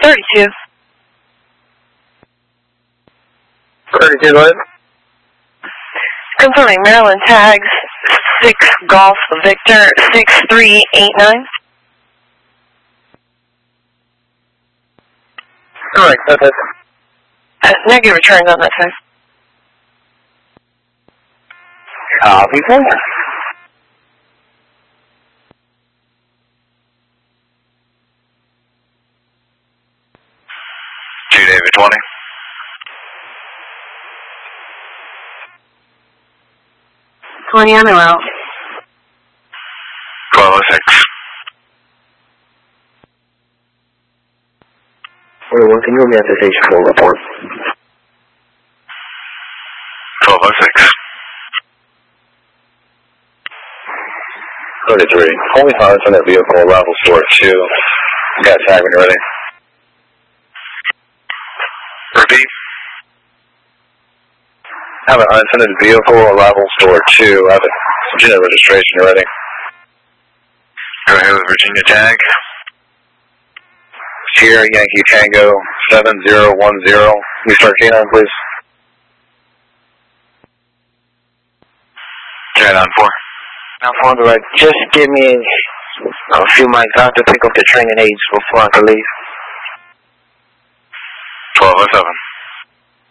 32. 32, go ahead. Confirming Maryland tags 6 Golf Victor 6389. Correct, that's it. Negative returns on that side. Copy, sir. David 20. On the route. 1206. 41, can you give me a station full report? 1206. 33. Only found on that vehicle, arrival store 2. Got tag when you're ready. Repeat. Have an unattended vehicle, arrival store 2. Have a Virginia registration, you ready? Go ahead with Virginia tag. Sierra Yankee Tango 7010. You start K9, please. 994. Now, for the right, just give me a few mics. I have to pick up the training aids before I can leave. 1207.